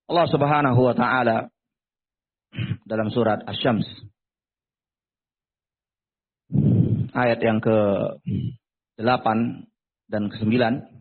Allah Subhanahu wa taala dalam surat Asy-Syams ayat yang ke-8 dan ke-9,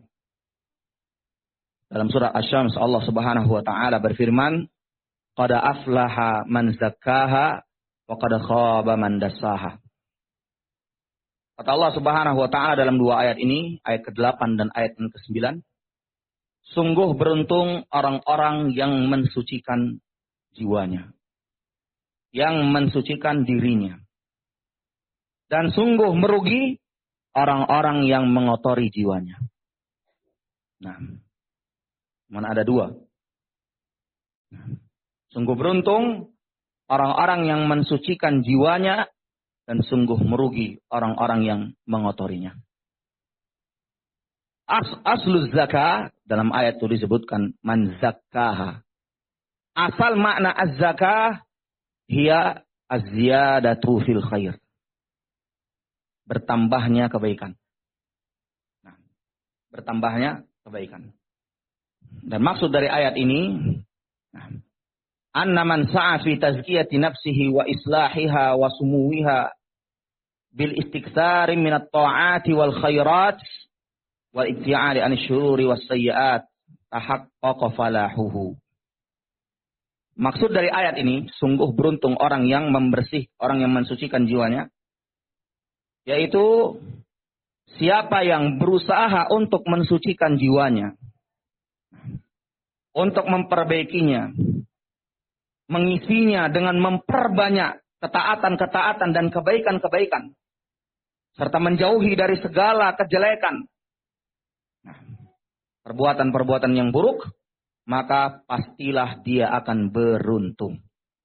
dalam surat Asy-Syams Allah Subhanahu wa taala berfirman, qad aflaha man zakkaha wa qad khaba man dassaha. Kata Allah Subhanahu wa taala dalam dua ayat ini, ayat ke-8 dan ayat yang ke-9, sungguh beruntung orang-orang yang mensucikan jiwanya, yang mensucikan dirinya. Dan sungguh merugi orang-orang yang mengotori jiwanya. Nah, mana ada dua. Sungguh beruntung orang-orang yang mensucikan jiwanya, dan sungguh merugi orang-orang yang mengotorinya. Asluz zakah, dalam ayat itu disebutkan man zakkaha. Asal makna az-zakah hiya az-ziyadatu fil khair. Bertambahnya kebaikan. Nah, bertambahnya kebaikan. Dan maksud dari ayat ini, anna man sa'a fi tazkiyati nafsihi wa islahiha wa sumuwiha bil istiktsari min at-ta'ati wal khairat wal ibti'ali an syururi was sayyi'at tahaqqaqa falahuhu. Maksud dari ayat ini, sungguh beruntung orang yang orang yang mensucikan jiwanya, yaitu siapa yang berusaha untuk mensucikan jiwanya, untuk memperbaikinya, mengisinya dengan memperbanyak ketaatan-ketaatan dan kebaikan-kebaikan, serta menjauhi dari segala kejelekan, perbuatan-perbuatan yang buruk, maka pastilah dia akan beruntung.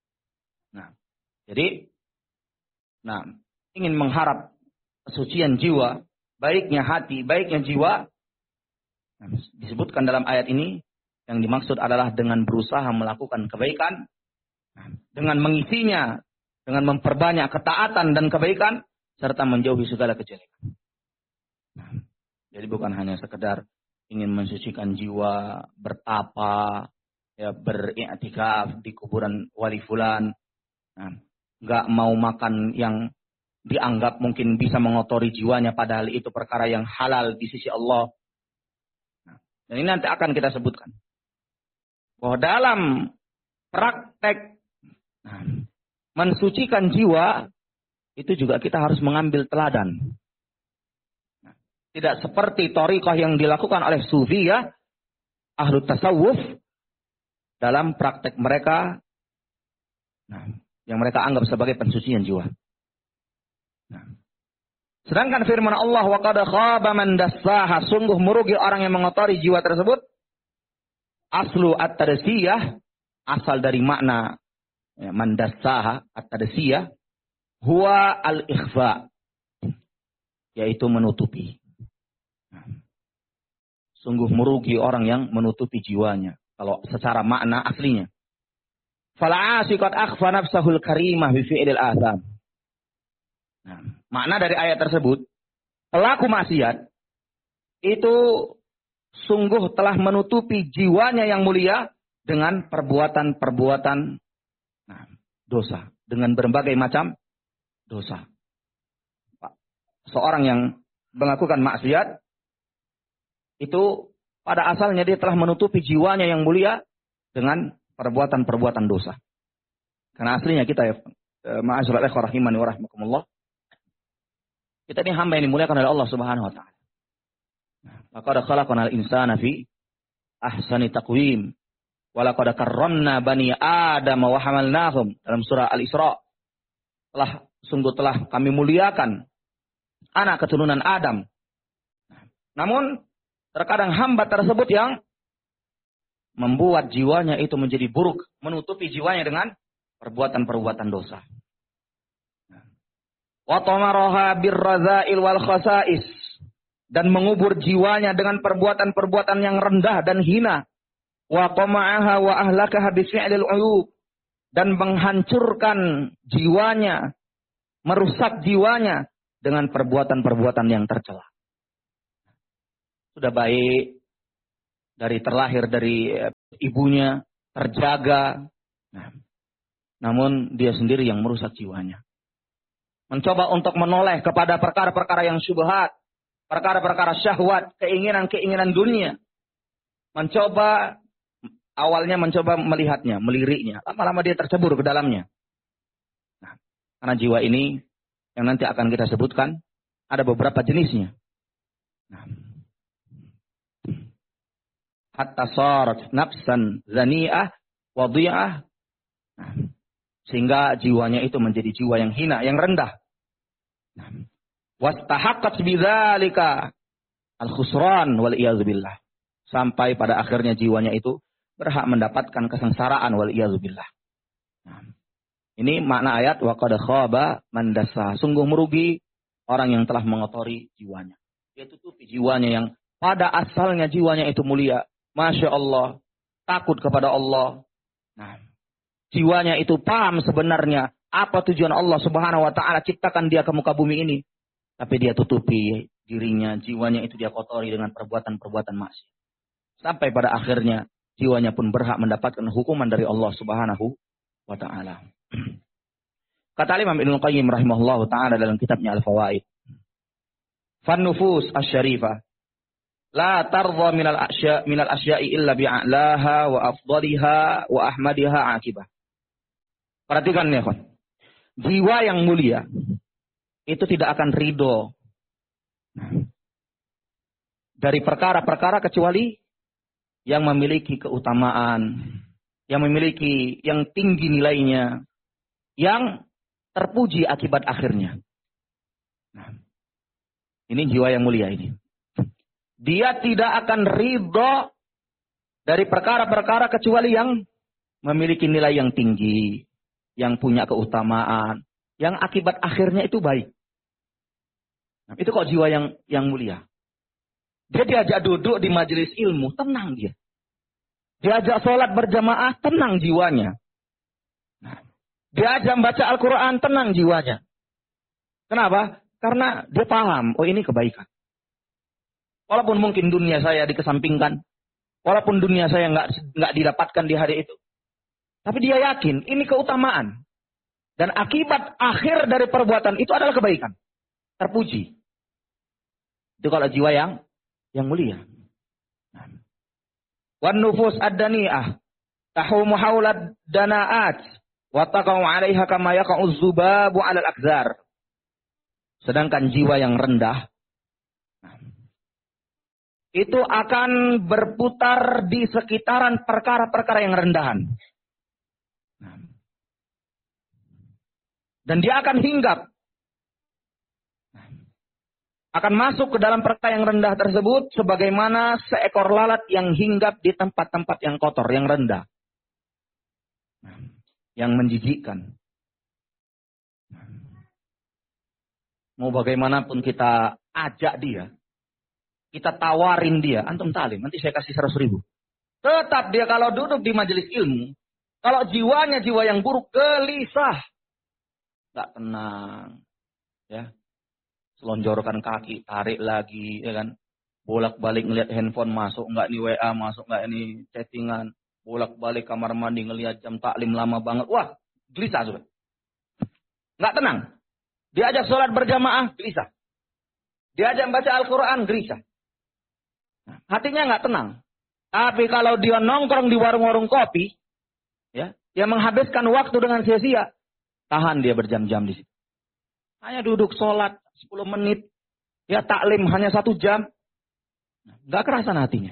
Jadi, ingin mengharap kesucian jiwa, baiknya hati, baiknya jiwa, disebutkan dalam ayat ini, yang dimaksud adalah dengan berusaha melakukan kebaikan, dengan mengisinya, dengan memperbanyak ketaatan dan kebaikan, serta menjauhi segala kejelekan. Jadi bukan hanya sekedar ingin mensucikan jiwa, bertapa, ya, beriktikaf di kuburan wali fulan, nggak mau makan yang dianggap mungkin bisa mengotori jiwanya, padahal itu perkara yang halal di sisi Allah. Dan ini nanti akan kita sebutkan bahwa dalam praktek mensucikan jiwa itu juga kita harus mengambil teladan. Tidak seperti thariqah yang dilakukan oleh sufiyah, ahlu tasawuf, dalam praktek mereka yang mereka anggap sebagai pensucian jiwa. Sedangkan firman Allah, wa qad khaba man dassaha, sungguh merugi orang yang mengotori jiwa tersebut. Aslu at-tadasiyah, asal dari makna man dassaha, at-tadasiyah, huwa al-ikhfa, yaitu menutupi. Sungguh merugi orang yang menutupi jiwanya, kalau secara makna aslinya. Fal'asi qad akhfa nafsahul karimah bi fi'lil atham. Makna dari ayat tersebut, pelaku maksiat itu sungguh telah menutupi jiwanya yang mulia dengan perbuatan-perbuatan dosa, dengan berbagai macam dosa. Seorang yang melakukan maksiat itu pada asalnya dia telah menutupi jiwanya yang mulia dengan perbuatan-perbuatan dosa. Karena aslinya kita, ya, ma'asyiral ikhwah rahimani wa rahimakumullah, kita ini hamba yang dimuliakan oleh Allah Subhanahu wa taala. Laqad khalaqnal insana fi ahsani taqwim wa laqad karramna bani Adam wa hamalnahum, dalam surah Al-Isra. Sungguh telah kami muliakan anak keturunan Adam. Namun terkadang hamba tersebut yang membuat jiwanya itu menjadi buruk, menutupi jiwanya dengan perbuatan-perbuatan dosa. Wa tamaraha birradzail wal khasais, dan mengubur jiwanya dengan perbuatan-perbuatan yang rendah dan hina. Wa tama'aha wa ahlakaha bi fi'lil 'uyub, dan menghancurkan jiwanya, merusak jiwanya dengan perbuatan-perbuatan yang tercela. Sudah baik terlahir dari ibunya, terjaga. Nah, namun dia sendiri yang merusak jiwanya. Mencoba untuk menoleh kepada perkara-perkara yang syubhat, perkara-perkara syahwat, keinginan-keinginan dunia. Awalnya mencoba melihatnya, meliriknya. Lama-lama dia tercebur ke dalamnya. Nah, karena jiwa ini yang nanti akan kita sebutkan, ada beberapa jenisnya. Nah, hatta sarat nafsan zani'ah wadhi'ah. Nah, sehingga jiwanya itu menjadi jiwa yang hina, yang rendah. Nah, wastahaqqat bidzalika al-khusran wal iyaz billah. Sampai pada akhirnya jiwanya itu berhak mendapatkan kesengsaraan wal iyaz billah. Nah, ini makna ayat wa qad khaba man dassa. Sungguh merugi orang yang telah mengotori jiwanya. Dia tutupi jiwanya yang pada asalnya jiwanya itu mulia. Masya Allah. Takut kepada Allah. Nah, jiwanya itu paham sebenarnya apa tujuan Allah Subhanahu wa taala ciptakan dia ke muka bumi ini. Tapi dia tutupi dirinya, jiwanya itu dia kotori dengan perbuatan-perbuatan maksiat. Sampai pada akhirnya jiwanya pun berhak mendapatkan hukuman dari Allah Subhanahu wa taala. Kata Imam Ibnu Qayyim rahimahullahu taala dalam kitabnya Al-Fawaid. Fan nufus asy-syarifah la tardha minal asya'i illa bi'alaha wa afdaliha wa ahmadiha akibah. Perhatikan ya, kawan. Jiwa yang mulia itu tidak akan ridho dari perkara-perkara kecuali yang memiliki keutamaan, yang memiliki yang tinggi nilainya, yang terpuji akibat akhirnya. Nah, ini jiwa yang mulia ini. Dia tidak akan ridho dari perkara-perkara kecuali yang memiliki nilai yang tinggi, yang punya keutamaan, yang akibat akhirnya itu baik. Nah, itu kok jiwa yang mulia. Dia diajak duduk di majelis ilmu, tenang dia. Diajak sholat berjamaah, tenang jiwanya. Nah, diajak baca Al-Quran, tenang jiwanya. Kenapa? Karena dia paham, oh ini kebaikan. Walaupun mungkin dunia saya dikesampingkan, walaupun dunia saya nggak didapatkan di hari itu, tapi dia yakin ini keutamaan. Dan akibat akhir dari perbuatan itu adalah kebaikan. Terpuji. Itu kalau jiwa yang mulia. Wan nufus ad-dani'ah tahumu haulad dana'at wa taqau 'alaiha kama yaqa'u dzubabu 'alal akzar. Sedangkan jiwa yang rendah itu akan berputar di sekitaran perkara-perkara yang rendahan. Dan dia akan hinggap. Akan masuk ke dalam perkara yang rendah tersebut sebagaimana seekor lalat yang hinggap di tempat-tempat yang kotor, yang rendah. Yang menjijikkan. Mau bagaimanapun kita ajak dia, kita tawarin dia, antum talim, nanti saya kasih 100.000. Tetap dia kalau duduk di majelis ilmu, kalau jiwanya jiwa yang buruk, gelisah. Gak tenang. Ya. Selonjorkan kaki, tarik lagi, ya kan. Bolak-balik ngelihat handphone, masuk nggak nih WA, masuk nggak ini chattingan. Bolak-balik kamar mandi, ngelihat jam taklim lama banget. Wah, gelisah sudah. Nggak tenang. Diajak sholat berjamaah, gelisah. Diajak baca Al-Quran, gelisah. Hatinya nggak tenang. Tapi kalau dia nongkrong di warung-warung kopi, ya, dia menghabiskan waktu dengan sia-sia, tahan dia berjam-jam di situ. Hanya duduk sholat 10 menit, ya taklim hanya 1 jam, nggak kerasan hatinya,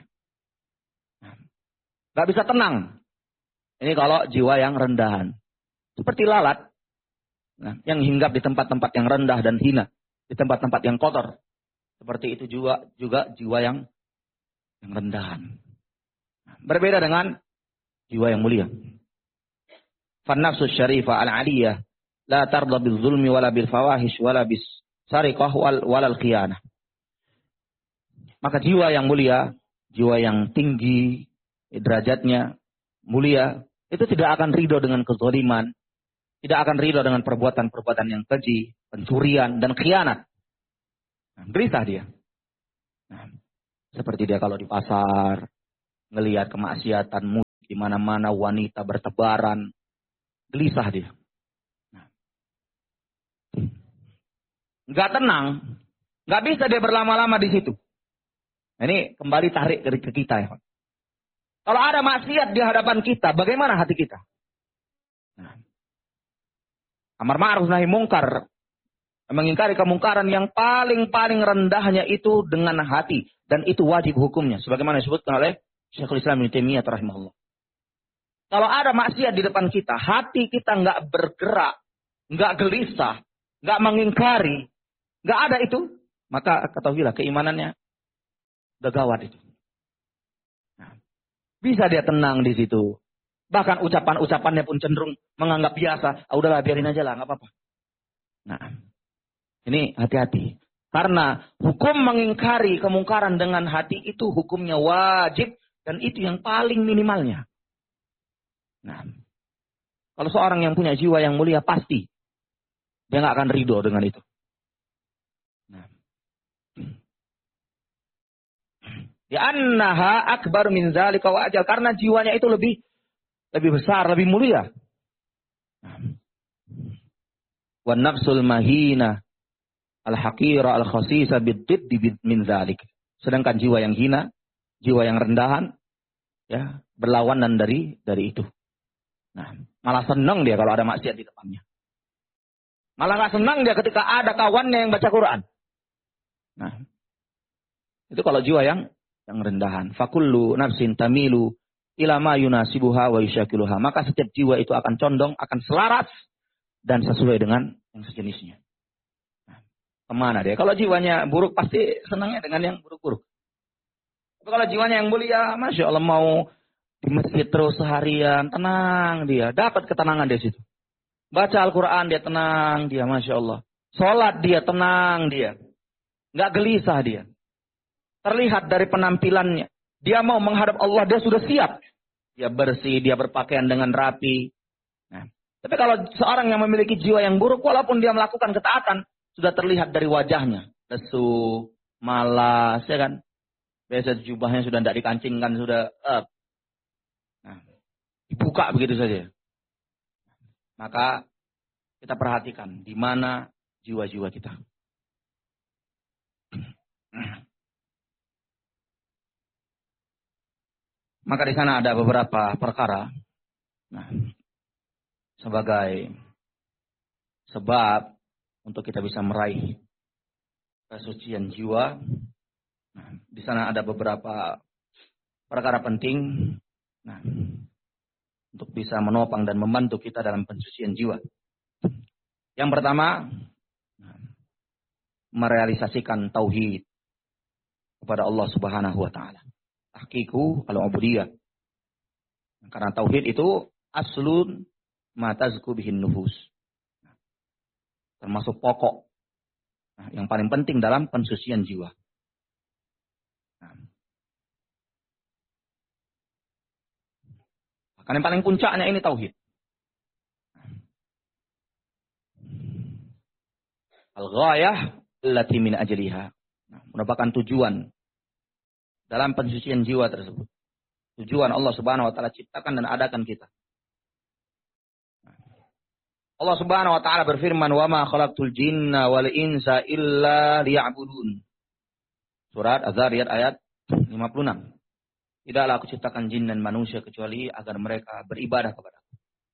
nggak bisa tenang. Ini kalau jiwa yang rendahan, seperti lalat, yang hinggap di tempat-tempat yang rendah dan hina, di tempat-tempat yang kotor. Seperti itu juga jiwa yang rendahan. Berbeda dengan jiwa yang mulia. Fan-nafsu syarifah al-aliyah la tarda bil-zulmi wala bil-fawahish wala bis-sariqah wala al-khiyanah. Maka jiwa yang mulia, jiwa yang tinggi derajatnya, mulia, itu tidak akan ridho dengan kezaliman, tidak akan ridho dengan perbuatan-perbuatan yang keji, pencurian dan khianat. Gelisah dia. Seperti dia kalau di pasar, ngelihat kemaksiatan di mana-mana wanita bertebaran. Gelisah dia. Nggak tenang. Nggak bisa dia berlama-lama di situ. Nah, ini kembali tarik ke kita ya. Kalau ada maksiat di hadapan kita, bagaimana hati kita? Nah, amar ma'ruf nahi mungkar, mengingkari kemungkaran yang paling rendahnya itu dengan hati, dan itu wajib hukumnya sebagaimana disebutkan oleh Syekhul Islam Ibnu Taimiyah rahimahullah. Kalau ada maksiat di depan kita, hati kita nggak bergerak, nggak gelisah, nggak mengingkari, nggak ada itu, maka ketahuilah keimanannya udah gawat itu. Nah, bisa dia tenang di situ. Bahkan ucapan-ucapannya pun cenderung menganggap biasa. Udahlah biarin aja lah, nggak apa-apa. Nah, ini hati-hati. Karena hukum mengingkari kemungkaran dengan hati itu hukumnya wajib. Dan itu yang paling minimalnya. Nah, kalau seorang yang punya jiwa yang mulia pasti dia nggak akan ridho dengan itu. Nah, li'annaha akbar min dzalika wa ajal, karena jiwanya itu lebih besar, lebih mulia. Wan nafsul mahina al-haqira al-khasisa bid-didd min dzalik. Sedangkan jiwa yang hina, jiwa yang rendahan, ya, berlawanan dari itu. Nah, malah senang dia kalau ada maksiat di depannya. Malah nggak senang dia ketika ada kawannya yang baca Quran. Nah, itu kalau jiwa yang rendahan. Fakullu nafsin tamilu ila ma yunasibuha wa yusyakiluha. Maka setiap jiwa itu akan condong, akan selaras dan sesuai dengan yang sejenisnya. Nah, kemana dia? Kalau jiwanya buruk pasti senangnya dengan yang buruk-buruk. Tapi kalau jiwanya yang mulia, Masya Allah, mau di masjid terus seharian, tenang dia. Dapat ketenangan di situ. Baca Al-Quran dia tenang dia, Masya Allah. Sholat dia tenang dia. Nggak gelisah dia. Terlihat dari penampilannya. Dia mau menghadap Allah, dia sudah siap. Dia bersih, dia berpakaian dengan rapi. Nah, tapi kalau seorang yang memiliki jiwa yang buruk, walaupun dia melakukan ketaatan, sudah terlihat dari wajahnya. Lesu, malas, ya kan? Biasa jubahnya sudah tidak dikancingkan, sudah nah, dibuka begitu saja. Maka kita perhatikan di mana jiwa-jiwa kita. Maka di sana ada beberapa perkara. Nah, sebagai sebab untuk kita bisa meraih kesucian jiwa. Nah, di sana ada beberapa perkara penting. Nah, untuk bisa menopang dan membantu kita dalam pensucian jiwa. Yang pertama, merealisasikan tauhid kepada Allah Subhanahu wa taala. Tahqiqu al-ubudiyah. Karena tauhid itu aslun ma tazku bihin nufus. Termasuk pokok yang paling penting dalam pensucian jiwa. Karena yang paling puncaknya ini tauhid. Al-ghayah allati min ajliha. Merupakan tujuan dalam pensucian jiwa tersebut. Tujuan Allah Subhanahu wa taala ciptakan dan adakan kita. Allah Subhanahu wa taala berfirman, "Wa ma khalaqtul jinna wal insa illa liya'budun." Surat Az-Zariyat ayat 56. Tidaklah aku ciptakan jin dan manusia kecuali agar mereka beribadah kepada-Ku.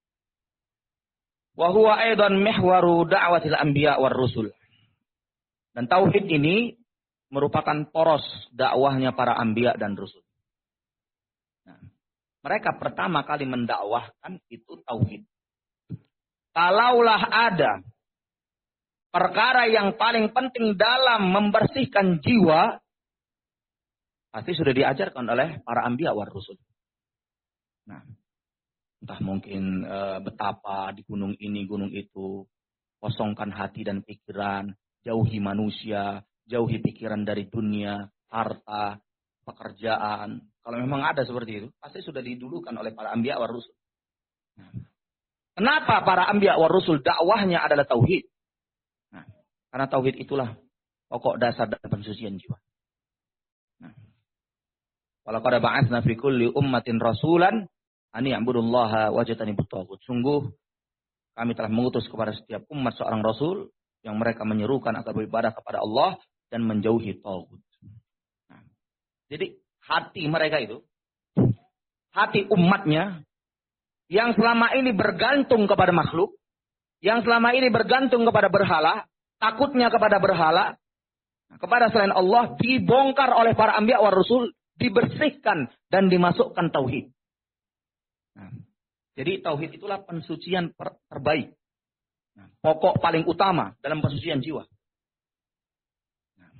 Wa huwa aidan mihwaru da'watil anbiya war rusul. Dan tauhid ini merupakan poros dakwahnya para anbiya dan rasul. Nah, mereka pertama kali mendakwahkan itu tauhid. Kalaulah ada perkara yang paling penting dalam membersihkan jiwa, pasti sudah diajarkan oleh para anbiya war rusul. Nah, entah mungkin betapa di gunung ini, gunung itu, kosongkan hati dan pikiran, jauhi manusia, jauhi pikiran dari dunia, harta, pekerjaan. Kalau memang ada seperti itu, pasti sudah didulukan oleh para anbiya war rusul. Nah, kenapa para anbiya war rusul dakwahnya adalah tauhid? Nah, karena tauhid itulah pokok dasar dan pensucian jiwa. Nah, walaqad ba'atsna fi kulli ummatin rasulan Ani ya'budullaha wajtanibut taghut. Sungguh kami telah mengutus kepada setiap umat seorang rasul yang mereka menyerukan agar beribadah kepada Allah dan menjauhi taghut. Nah, jadi hati mereka itu, hati umatnya yang selama ini bergantung kepada makhluk, yang selama ini bergantung kepada berhala, takutnya kepada berhala, kepada selain Allah, dibongkar oleh para anbiya wa rasul, dibersihkan dan dimasukkan tauhid. Nah, jadi tauhid itulah pensucian terbaik. Nah, pokok paling utama dalam pensucian jiwa. Nah.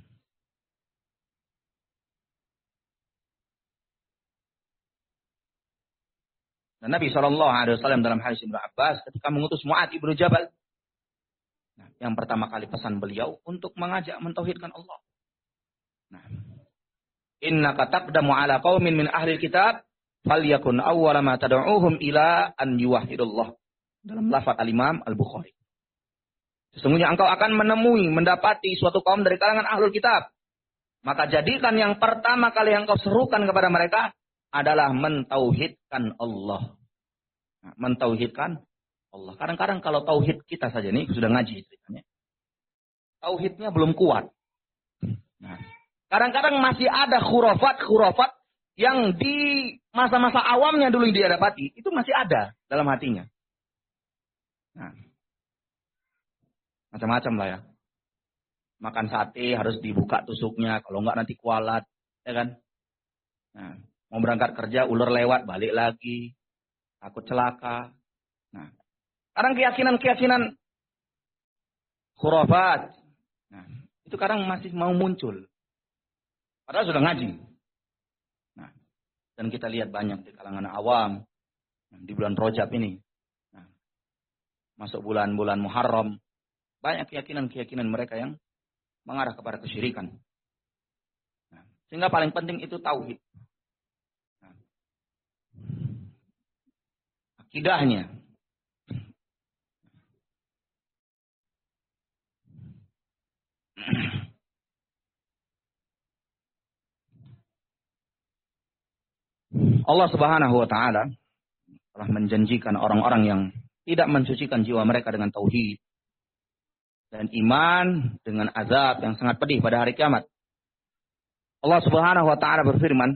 Dan Nabi SAW dalam hadis Ibnu Abbas ketika mengutus Mu'adz ibnu Jabal, nah, yang pertama kali pesan beliau untuk mengajak mentauhidkan Allah. Nah, innaka taqdamu ala qaumin min ahli kitab falyakun awwala ma tad'uuhum ila an yuwahhidullah. Dalam lafaz al-Imam Al-Bukhari. Sesungguhnya engkau akan mendapati suatu kaum dari kalangan ahlul kitab. Maka jadikan yang pertama kali yang engkau serukan kepada mereka adalah mentauhidkan Allah. Nah, mentauhidkan Allah. Kadang-kadang kalau tauhid kita saja nih, sudah ngaji ceritanya. Tauhidnya belum kuat. Nah, kadang-kadang masih ada khurafat yang di masa-masa awamnya dulu dia dapati, itu masih ada dalam hatinya. Nah, macam-macam lah ya. Makan sate harus dibuka tusuknya, kalau enggak nanti kualat, ya kan? Nah, mau berangkat kerja, ular lewat, balik lagi, takut celaka. Nah, kadang keyakinan khurafat, nah, itu kadang masih mau muncul. Padahal sudah ngaji. Nah, dan kita lihat banyak di kalangan awam, di bulan Rajab ini. Nah, masuk bulan-bulan Muharram, banyak keyakinan mereka yang mengarah kepada kesyirikan. Nah, sehingga paling penting itu tauhid. Nah, akidahnya. Allah Subhanahu wa taala telah menjanjikan orang-orang yang tidak mensucikan jiwa mereka dengan tauhid dan iman dengan azab yang sangat pedih pada hari kiamat. Allah Subhanahu wa taala berfirman,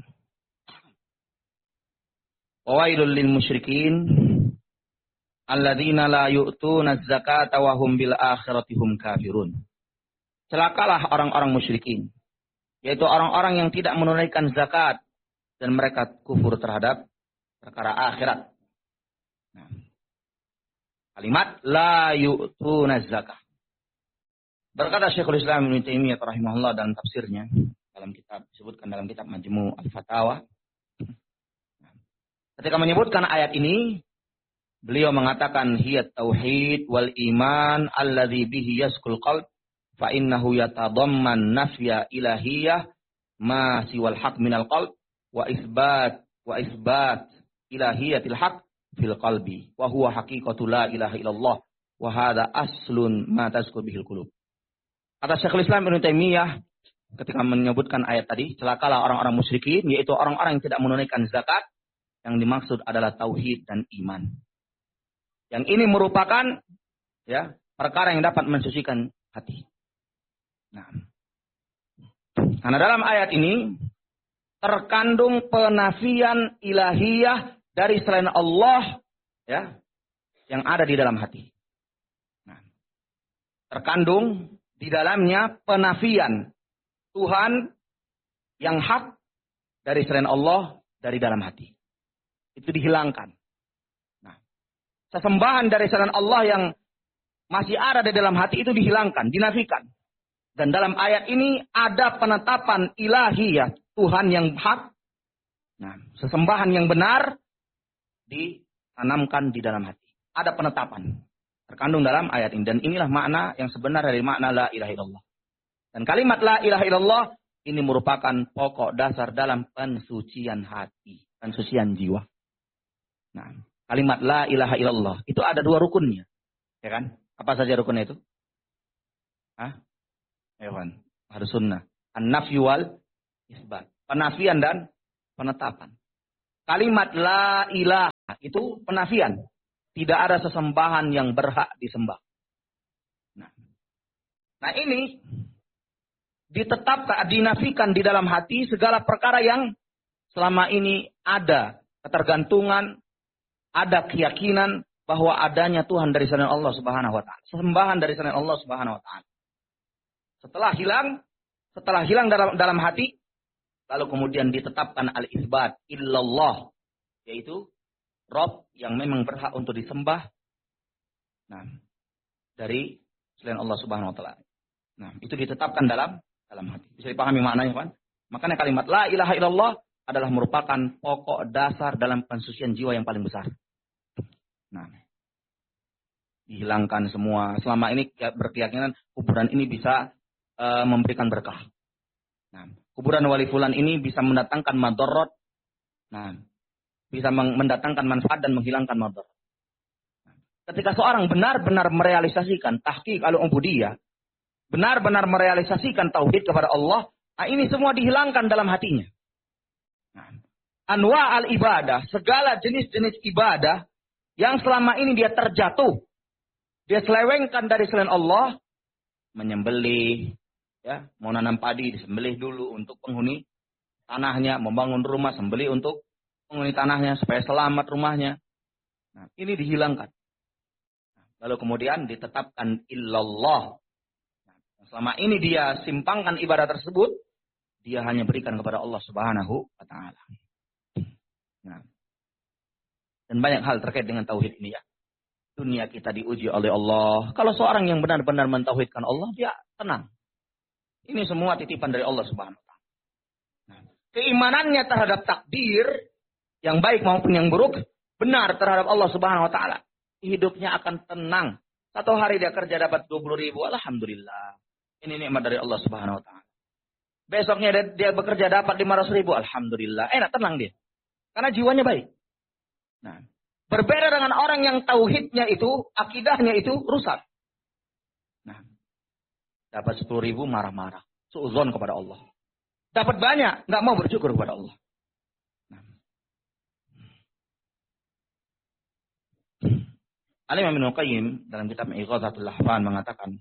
"Wailul lil musyrikin alladzina la yu'tuna az-zakata wa hum bil akhirati hum kafirun." Celakalah orang-orang musyrikin, yaitu orang-orang yang tidak menunaikan zakat dan mereka kufur terhadap perkara akhirat. Nah, kalimat la yu'tuna zakah. Berkata Syekhul Islam Ibnu Taimiyah rahimahullah dalam tafsirnya, dalam kitab disebutkan dalam kitab Majmu' Al-Fatawa. Ketika menyebutkan ayat ini, beliau mengatakan hiya tauhid wal iman alladzi bihi yaskul qalb fa innahu yatadamman nafya ilahiyah ma siwal haq minal qalb wa isbat ilahiyatil haq fil qalbi wa huwa haqiqatu la ilaha illallah wa hadha aslun ma tazkur bihil qulub. Kata Syekhul Islam Ibnu Taimiyah ketika menyebutkan ayat tadi, celakalah orang-orang musyrikin, yaitu orang-orang yang tidak menunaikan zakat, yang dimaksud adalah tauhid dan iman. Yang ini merupakan ya perkara yang dapat mensucikan hati. Nah, karena dalam ayat ini terkandung penafian ilahiyah dari selain Allah ya yang ada di dalam hati. Nah, terkandung di dalamnya penafian Tuhan yang hak dari selain Allah dari dalam hati. Itu dihilangkan. Nah, sesembahan dari selain Allah yang masih ada di dalam hati itu dihilangkan, dinafikan. Dan dalam ayat ini ada penetapan ilahiyah Tuhan yang hak. Nah, sesembahan yang benar ditanamkan di dalam hati. Ada penetapan terkandung dalam ayat ini. Dan inilah makna yang sebenar dari makna la ilaha illallah. Dan kalimat la ilaha illallah ini merupakan pokok dasar dalam pensucian hati, pensucian jiwa. Nah, kalimat la ilaha illallah itu ada dua rukunnya. Ya kan? Apa saja rukunnya itu? Hah? Ewan, harus sunnah. An-nafyu wal isbat. Penafian dan penetapan. Kalimat la ilaha Nah, itu penafian. Tidak ada sesembahan yang berhak disembah. Nah ini ditetapkan, dinafikan di dalam hati segala perkara yang selama ini ada ketergantungan, ada keyakinan bahwa adanya Tuhan dari selain Allah Subhanahu wa taala, sembahan dari selain Allah Subhanahu wa taala. Setelah hilang dalam hati, lalu kemudian ditetapkan al-isbat illallah, yaitu Rabb yang memang berhak untuk disembah. Nah, dari selain Allah Subhanahu wa taala. Nah, itu ditetapkan dalam hati. Bisa dipahami maknanya, Pak? Makanya kalimat la ilaha illallah adalah merupakan pokok dasar dalam pensucian jiwa yang paling besar. Nah, dihilangkan semua. Selama ini berkeyakinan kuburan ini bisa memberikan berkah. Nah, kuburan wali fulan ini bisa mendatangkan madarat. Nah, bisa mendatangkan manfaat dan menghilangkan madarat. Nah, ketika seorang benar-benar merealisasikan tahqiq al-ubudiyah, benar-benar merealisasikan tauhid kepada Allah, nah ini semua dihilangkan dalam hatinya. Nah, anwa al-ibadah, segala jenis-jenis ibadah yang selama ini dia terjatuh, dia selewengkan dari selain Allah, menyembelih, ya, mau nanam padi disembelih dulu untuk penghuni tanahnya, membangun rumah sembelih untuk penghuni tanahnya supaya selamat rumahnya. Nah, ini dihilangkan. Lalu kemudian ditetapkan illallah. Selama ini dia simpangkan ibadah tersebut, dia hanya berikan kepada Allah Subhanahu wa taala. Nah, dan banyak hal terkait dengan tauhid ini ya. Dunia kita diuji oleh Allah. Kalau seorang yang benar-benar mentauhidkan Allah, dia tenang. Ini semua titipan dari Allah Subhanahu wa taala. Nah, keimanannya terhadap takdir yang baik maupun yang buruk benar terhadap Allah Subhanahu wa taala. Hidupnya akan tenang. Satu hari dia kerja dapat 20.000, alhamdulillah. Ini nikmat dari Allah Subhanahu wa taala. Besoknya dia bekerja dapat 500.000, alhamdulillah. Enak, tenang dia. Karena jiwanya baik. Nah, berbeda dengan orang yang tauhidnya itu, akidahnya itu rusak. Nah, dapat 10.000 marah-marah, suudzon kepada Allah. Dapat banyak, nggak mau bersyukur kepada Allah. Nah. Al-Imam Ibnu Qayyim dalam kitab Ighathatul Lahfan mengatakan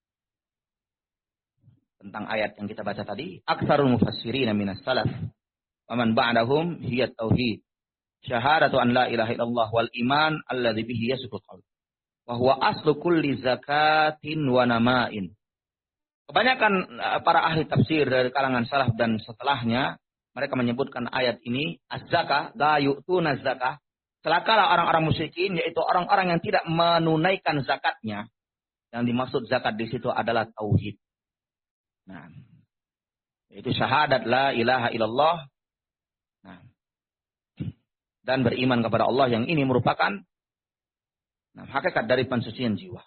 tentang ayat yang kita baca tadi, aktsarul mufassirin minas salaf wa man ba'dahum hiya tauhid. Syahadatu an la ilaha illallah wal iman alladzi bihi yasqut qaul. Wa huwa aslu kulli zakatin wa nama'in. Kebanyakan para ahli tafsir dari kalangan salaf dan setelahnya, mereka menyebutkan ayat ini az-zakah, la yu'tuna zakah. Celakalah orang-orang musyrikin, yaitu orang-orang yang tidak menunaikan zakatnya. Yang dimaksud zakat di situ adalah tauhid. Nah, itu syahadat la ilaha illallah. Nah, dan beriman kepada Allah, yang ini merupakan hakikat dari pensucian jiwa.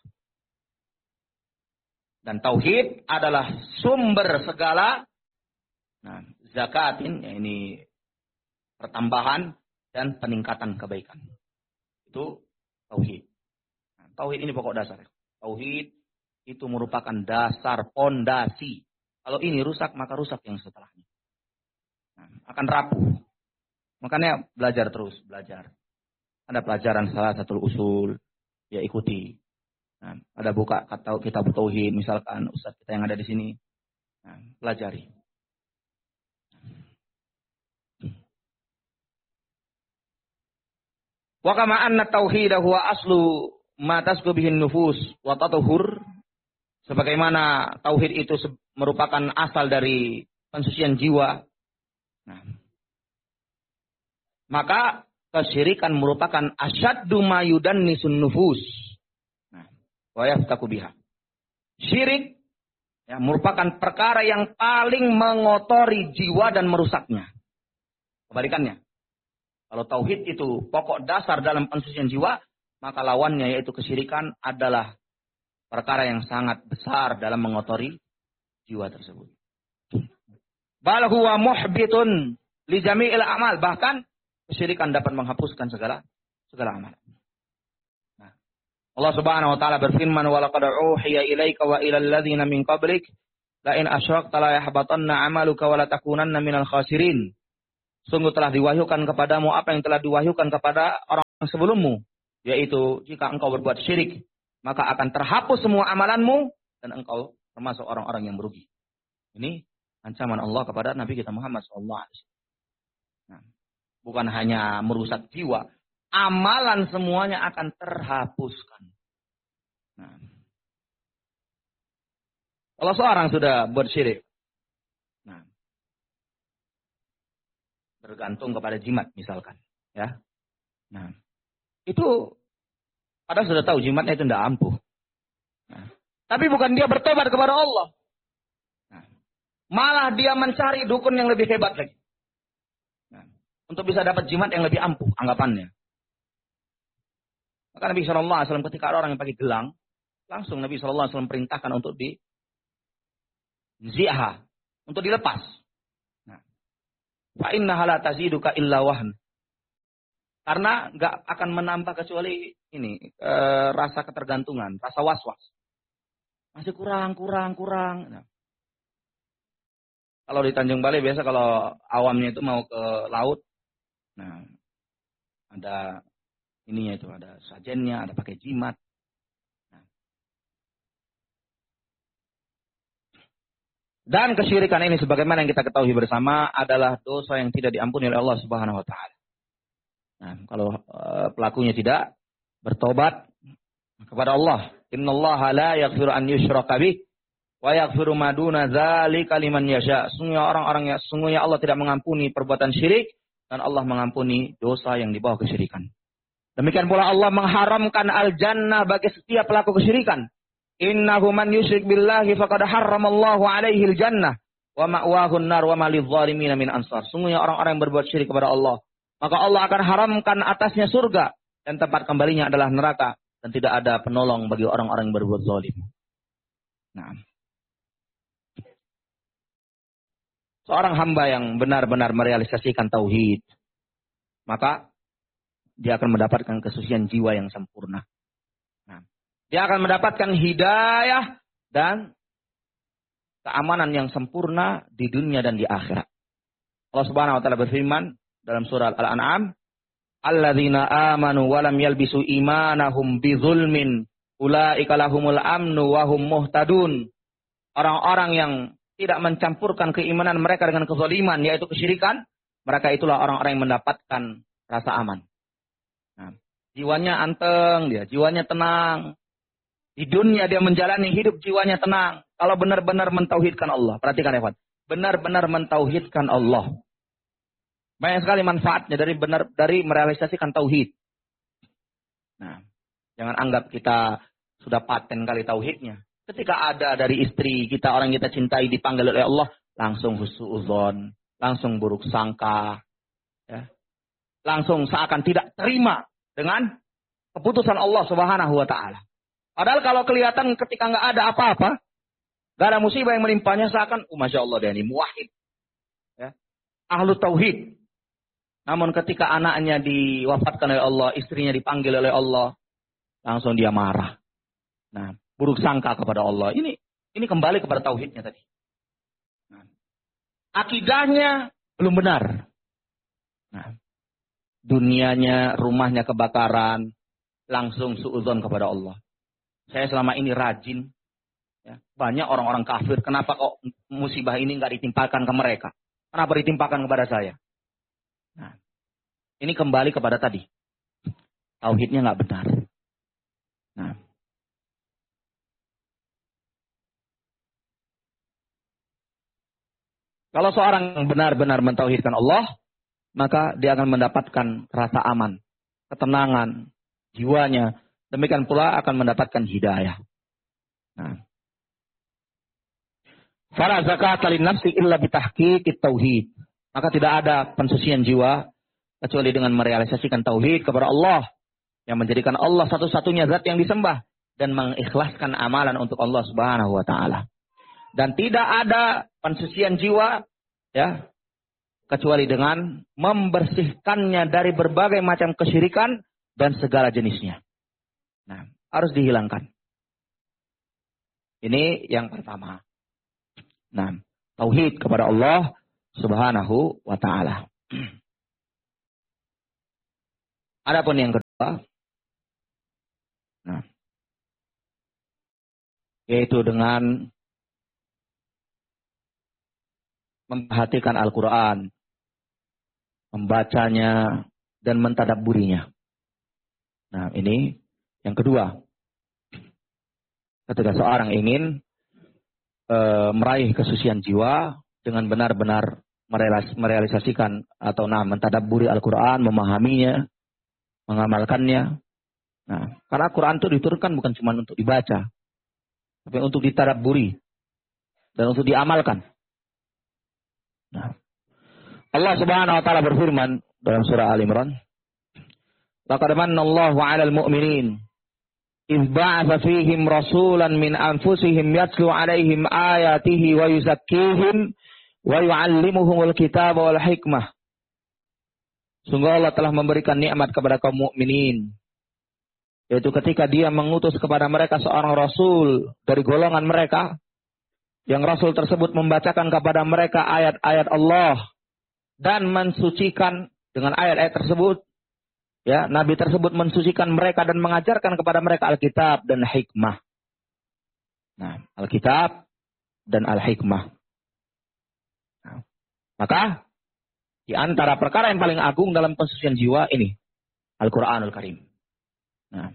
Dan tauhid adalah sumber segala zakatin, ya ini pertambahan dan peningkatan kebaikan. Itu tauhid. Nah, tauhid ini pokok dasar. Tauhid itu merupakan dasar, pondasi. Kalau ini rusak, maka rusak yang setelahnya. Nah, akan rapuh. Makanya belajar terus, belajar. Ada pelajaran salah satu usul, ya ikuti. Nah, ada buka kitab tauhid, misalkan ustaz kita yang ada di sini. Nah, pelajari. Wa kama anna tauhid huwa aslu ma tasqu bihin nufus wa tatuhur. Sebagaimana tauhid itu merupakan asal dari pensucian jiwa. Nah, maka kesyirikan merupakan asyaddu ma yudannisun nufus. Nah, wa yaftaku biha. Syirik ya, merupakan perkara yang paling mengotori jiwa dan merusaknya. Kebalikannya. Kalau tauhid itu pokok dasar dalam pensucian jiwa, maka lawannya yaitu kesyirikan adalah perkara yang sangat besar dalam mengotori jiwa tersebut. Bal huwa muhbitun li jami'il a'mal. Bahkan kesyirikan dapat menghapuskan segala amal. Nah, Allah Subhanahu wa taala berfirman, "Wa laqad uhiya ilaika wa ilal ladzina min qablik la in asyrakta la yahbatanna 'amaluka wa la takunanna minal khasirin." Sungguh telah diwahyukan kepadamu apa yang telah diwahyukan kepada orang sebelummu, yaitu jika engkau berbuat syirik, maka akan terhapus semua amalanmu dan engkau termasuk orang-orang yang merugi. Ini ancaman Allah kepada Nabi kita Muhammad SAW. Nah, bukan hanya merusak jiwa, amalan semuanya akan terhapuskan. Nah, kalau seorang sudah buat syirik, nah, bergantung kepada jimat misalkan, ya. Nah, itu padahal sudah tahu jimatnya itu tidak ampuh. Nah, tapi bukan dia bertobat kepada Allah. Nah, malah dia mencari dukun yang lebih hebat lagi. Nah, untuk bisa dapat jimat yang lebih ampuh anggapannya. Maka Nabi SAW ketika ada orang yang pakai gelang, langsung Nabi SAW perintahkan untuk zi'ha, untuk dilepas. Nah, fa innaha la taziduka illa wahn. Karena nggak akan menambah kecuali ini rasa ketergantungan, rasa was-was. Masih kurang. Nah, kalau di Tanjung Balai biasa kalau awamnya itu mau ke laut, nah ada ininya itu, ada sajennya, ada pakai jimat. Nah. Dan kesyirikan ini sebagaimana yang kita ketahui bersama adalah dosa yang tidak diampuni oleh Allah Subhanahu wa taala. Nah, kalau pelakunya tidak bertobat kepada Allah, innallaha la yaghfiru an yushraka bih wa yaghfiru ma duna dzalika liman yasha. Sungguhnya Allah tidak mengampuni perbuatan syirik dan Allah mengampuni dosa yang di bawah kesyirikan. Demikian pula Allah mengharamkan al-jannah bagi setiap pelaku kesyirikan. Innahu man yusyrik billahi faqad harramallahu alaihi al-jannah wa ma'wahu an-nar wa ma lidh-dhalimin min ansar. Sungguhnya orang-orang yang berbuat syirik kepada Allah, maka Allah akan haramkan atasnya surga dan tempat kembalinya adalah neraka dan tidak ada penolong bagi orang-orang yang berbuat zalim. Nah, seorang hamba yang benar-benar merealisasikan tauhid, maka dia akan mendapatkan kesucian jiwa yang sempurna. Nah, dia akan mendapatkan hidayah dan keamanan yang sempurna di dunia dan di akhirat. Allah Subhanahu wa taala berfirman dalam surah Al-An'am, alladzina amanu wa lam yalbisu imanahum bizulmin ulaika lahumul amnu wa hum muhtadun. Orang-orang yang tidak mencampurkan keimanan mereka dengan kezaliman, yaitu kesyirikan, mereka itulah orang-orang yang mendapatkan rasa aman. Nah, jiwanya anteng, jiwanya tenang. Di dunia dia menjalani hidup jiwanya tenang. Kalau benar-benar mentauhidkan Allah. Perhatikan ya, Pak. Benar-benar mentauhidkan Allah. Banyak sekali manfaatnya dari merealisasikan tauhid. Nah, jangan anggap kita sudah paten kali tauhidnya. Ketika ada dari istri kita, orang kita cintai dipanggil oleh Allah, langsung husnudzon, langsung buruk sangka, ya. Langsung seakan tidak terima dengan keputusan Allah Subhanahu wa taala. Padahal kalau kelihatan ketika nggak ada apa-apa, nggak ada musibah yang menimpanya, seakan, masya Allah dia ini muwahhid, ya, ahlu tauhid. Namun ketika anaknya diwafatkan oleh Allah, istrinya dipanggil oleh Allah, langsung dia marah. Nah, buruk sangka kepada Allah. Ini kembali kepada tauhidnya tadi. Nah, akidahnya belum benar. Nah, dunianya, rumahnya kebakaran, langsung suudzon kepada Allah. Saya selama ini rajin. Ya, banyak orang-orang kafir. Kenapa kok musibah ini nggak ditimpakan ke mereka? Kenapa ditimpakan kepada saya? Nah, ini kembali kepada tadi. Tauhidnya nggak benar. Nah, kalau seorang benar-benar mentauhidkan Allah, maka dia akan mendapatkan rasa aman, ketenangan, jiwanya. Demikian pula akan mendapatkan hidayah. Nah, fala zakata lin nafsi illa bitahqiqit tauhid. Maka tidak ada pensucian jiwa kecuali dengan merealisasikan tauhid kepada Allah, yang menjadikan Allah satu-satunya zat yang disembah dan mengikhlaskan amalan untuk Allah Subhanahu wa taala. Dan tidak ada pensucian jiwa, ya, kecuali dengan membersihkannya dari berbagai macam kesyirikan dan segala jenisnya. Nah, harus dihilangkan. Ini yang pertama. Nah, tauhid kepada Allah Subhanahu wa taala. Adapun yang kedua, Nah, yaitu dengan memperhatikan Al-Quran, membacanya, dan mentadabburinya. Nah, ini yang kedua. Ketika seorang ingin meraih kesucian jiwa dengan benar-benar merealisasikan atau mentadabburi Al-Quran, memahaminya, mengamalkannya. Nah, karena Al-Quran itu diturunkan bukan cuma untuk dibaca, tapi untuk ditadabburi dan untuk diamalkan. Nah, Allah Subhanahu wa taala berfirman dalam surah Al-Imran, "Laqad manna Allahu 'alal mu'minin idz ba'atsa fihim rasulan min anfusihim yatlu 'alaihim ayatihi wa yuzakkihim wa yu'allimuhumul kitaba wal hikmah." Sungguh Allah telah memberikan nikmat kepada kaum mukminin, yaitu ketika Dia mengutus kepada mereka seorang rasul dari golongan mereka, yang rasul tersebut membacakan kepada mereka ayat-ayat Allah dan mensucikan dengan ayat-ayat tersebut. Ya, Nabi tersebut mensucikan mereka dan mengajarkan kepada mereka Alkitab dan hikmah. Nah, Alkitab dan Al-Hikmah. Nah, maka di antara perkara yang paling agung dalam pensucian jiwa ini Al-Qur'anul Karim. Nah,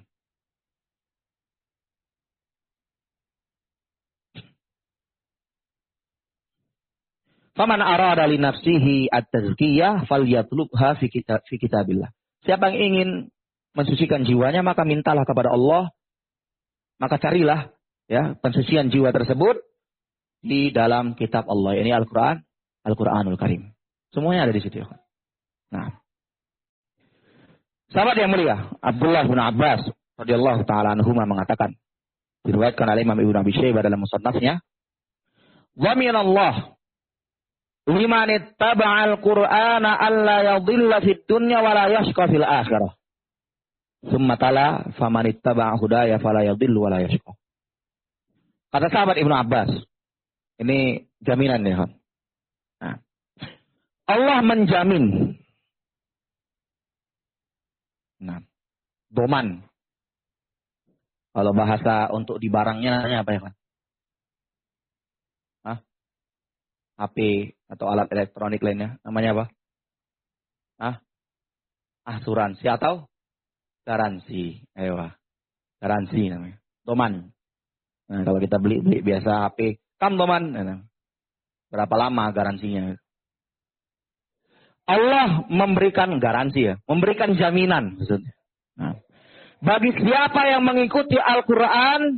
faman arada li nafsihi at-tazkiyah falyatlubha fi kitabillah. Siapa yang ingin mensucikan jiwanya, maka mintalah kepada Allah, maka carilah ya pensucian jiwa tersebut di dalam kitab Allah. Ini Al-Qur'an, Al-Qur'anul Karim. Semuanya ada di situ. Nah, sahabat yang mulia Abdullah bin Abbas radhiyallahu taala anhuma mengatakan, diriwayatkan oleh Imam Ibnu Abi Syaibah dalam musannafnya, "Wa minallah liman ittaba'al Qur'ana alla yadhilla fid dunya wa la yashqa fil akhirah. Tsumma tala faman ittaba'a hudaya fala yadhillu wa la yashqa." Kata sahabat Ibnu Abbas, ini jaminan ya. Nah, Allah menjamin. Nah, doman. Kalau bahasa untuk di barangnya namanya apa ya, Pak? Hah? HP atau alat elektronik lainnya namanya apa? Hah? Asuransi atau garansi. Ayo, Pak. Garansi namanya. Doman. Nah, kalau kita beli biasa HP, doman. Nah, berapa lama garansinya? Allah memberikan garansi ya, memberikan jaminan maksudnya. Nah, bagi siapa yang mengikuti Al-Quran,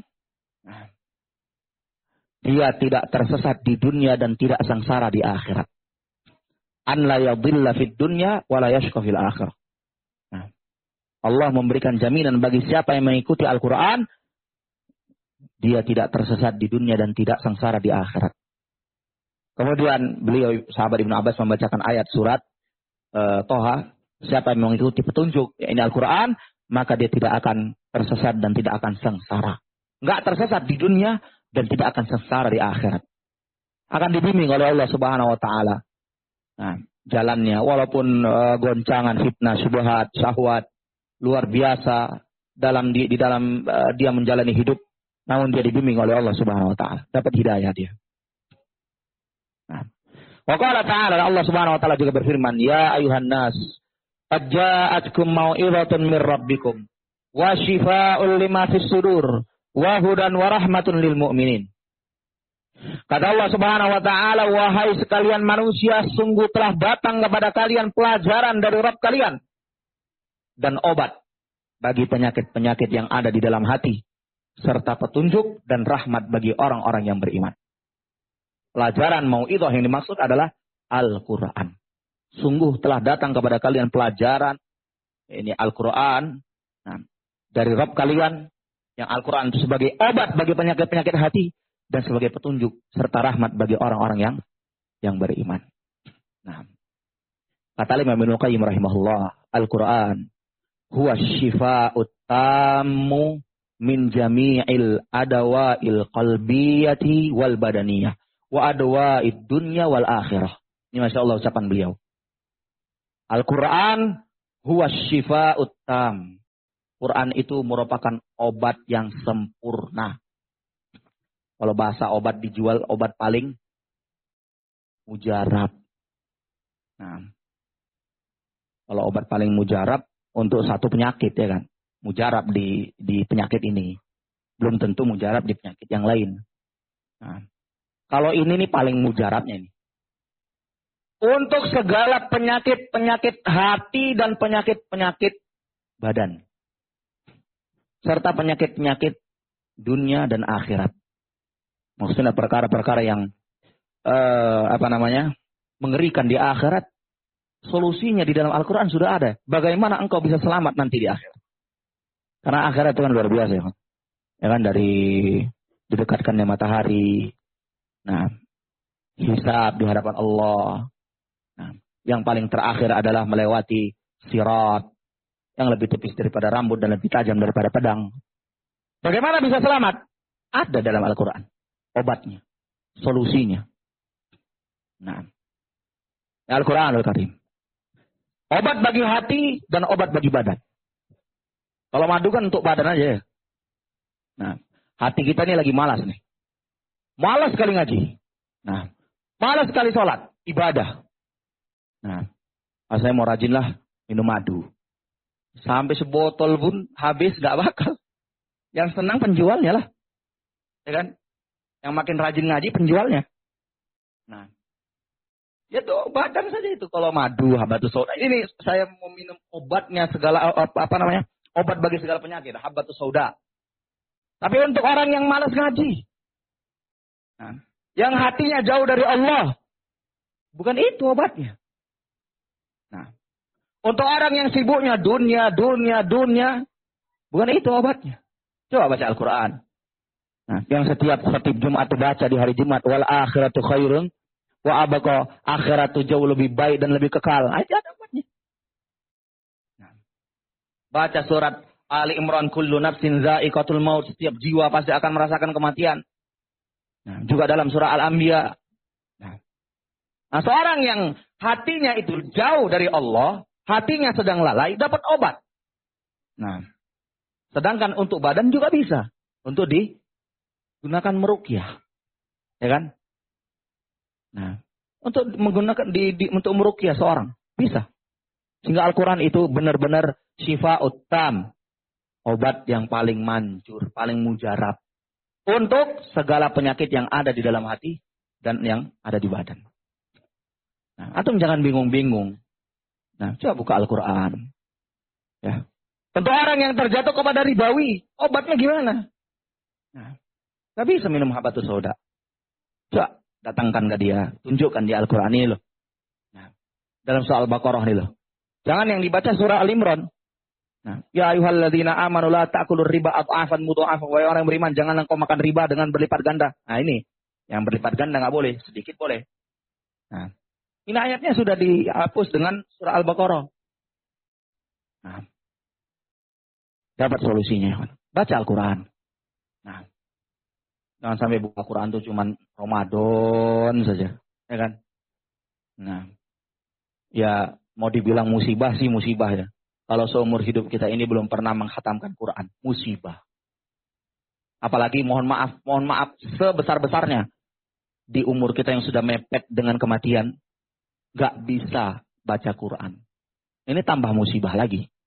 dia tidak tersesat di dunia dan tidak sengsara di akhirat. An la yadhilla fid dunya wa la yashqa fil akhirah. Nah, Allah memberikan jaminan bagi siapa yang mengikuti Al-Quran, dia tidak tersesat di dunia dan tidak sengsara di akhirat. Kemudian beliau sahabat Ibnu Abbas membacakan ayat surat Toha, siapa yang mengikuti petunjuk ini Al-Quran, maka dia tidak akan tersesat dan tidak akan sengsara. Enggak tersesat di dunia dan tidak akan sengsara di akhirat. Akan dibimbing oleh Allah Subhanahu wa taala. Nah, jalannya walaupun goncangan, fitnah, syubhat, syahwat luar biasa di dalam dia menjalani hidup, namun dia dibimbing oleh Allah Subhanahu wa taala, dapat hidayah dia. Nah, wa qala ta'ala, Allah Subhanahu wa taala juga berfirman, "Ya ayuhan nas, qad ja'atkum mau'izatun min rabbikum wa shifaa'un lima fis sudur wa hudan wa rahmatun lil mu'minin." Kata Allah Subhanahu wa taala, "Wahai sekalian manusia, sungguh telah datang kepada kalian pelajaran dari Rabb kalian dan obat bagi penyakit-penyakit yang ada di dalam hati, serta petunjuk dan rahmat bagi orang-orang yang beriman." Pelajaran mau'izah yang dimaksud adalah Al-Quran. Sungguh telah datang kepada kalian pelajaran, ini Al-Quran, dari Rabb kalian, yang Al-Quran itu sebagai obat bagi penyakit-penyakit hati, dan sebagai petunjuk, serta rahmat bagi orang-orang yang beriman. Nah, kata Imam Ibnu Qayyim rahimahullah, Al-Quran huwa syifa'ut tammu min jami'il adawa'il qalbiyati wal badaniyah wa adwa'id dunya wal akhirah. Ini Masya Allah ucapan beliau. Al-Quran huwa syifa'ut tam. Quran itu merupakan obat yang sempurna. Kalau bahasa obat dijual, obat paling mujarab. Nah, kalau obat paling mujarab untuk satu penyakit ya kan. Mujarab di penyakit ini. Belum tentu mujarab di penyakit yang lain. Nah, kalau ini nih paling mujarabnya ini. Untuk segala penyakit-penyakit hati dan penyakit-penyakit badan. Serta penyakit-penyakit dunia dan akhirat. Maksudnya perkara-perkara yang mengerikan di akhirat. Solusinya di dalam Al-Quran sudah ada. Bagaimana engkau bisa selamat nanti di akhirat. Karena akhirat itu kan luar biasa ya kan. Ya kan, dari didekatkannya matahari. Nah, hisab di hadapan Allah. Nah, yang paling terakhir adalah melewati sirat. Yang lebih tipis daripada rambut dan lebih tajam daripada pedang. Bagaimana bisa selamat? Ada dalam Al-Quran. Obatnya. Solusinya. Nah. Al-Quran Al-Karim. Obat bagi hati dan obat bagi badan. Kalau madu kan untuk badan aja ya. Nah. Hati kita ini lagi malas nih. Malas sekali ngaji. Nah. Malas sekali sholat. Ibadah. Nah. Saya mau rajinlah minum madu. Sampai sebotol pun habis gak bakal. Yang senang penjualnya lah. Ya kan? Yang makin rajin ngaji penjualnya. Nah. Ya tuh badan saja itu. Kalau madu, habatus sauda. Ini saya mau minum obatnya segala, obat bagi segala penyakit. Habatus sauda. Tapi untuk orang yang malas ngaji. Nah. Yang hatinya jauh dari Allah. Bukan itu obatnya. Nah. Untuk orang yang sibuknya dunia. Bukan itu obatnya. Coba baca Al-Quran. Nah, yang setiap Jumat baca di hari Jumat. Wal akhiratu khairun. Wa abqa, akhiratu jauh lebih baik dan lebih kekal. Aja ada obatnya. Nah, baca surat Ali Imran. Kullu nafsin za'iqatul maut. Setiap jiwa pasti akan merasakan kematian. Nah, juga dalam surah Al-Anbiya. Nah, seorang yang hatinya itu jauh dari Allah. Hatinya sedang lalai, dapat obat. Nah, sedangkan untuk badan juga bisa. Untuk digunakan meruqyah. Ya kan? Nah, untuk menggunakan untuk meruqyah seorang. Bisa. Sehingga Al-Quran itu benar-benar syifa'ut tam. Obat yang paling manjur, paling mujarab. Untuk segala penyakit yang ada di dalam hati dan yang ada di badan. Nah, antum jangan bingung-bingung. Nah, coba buka Al-Quran. Ya. Untuk orang yang terjatuh kepada ribawi, obatnya gimana? Nah, gak bisa minum habatus sauda. Coba datangkan ke dia, tunjukkan di Al-Quran ini loh. Nah, dalam surah Al-Baqarah ini loh. Jangan yang dibaca surah Al-Imran. Nah, ya ayyuhalladzina amanu la ta'kulur riba adhafan mudha'afan. Wahai orang beriman, jangan engkau makan riba dengan berlipat ganda. Nah, ini yang berlipat ganda enggak boleh, sedikit boleh. Nah, ini ayatnya sudah dihapus dengan surah Al-Baqarah. Nah, dapat solusinya. Baca Al-Quran. Nah, jangan sampai buka Quran itu cuma Ramadan saja. Ya kan? Nah, ya mau dibilang musibah sih musibah ya. Kalau seumur hidup kita ini belum pernah menghatamkan Quran. Musibah. Apalagi mohon maaf sebesar-besarnya. Di umur kita yang sudah mepet dengan kematian. Gak bisa baca Quran. Ini tambah musibah lagi.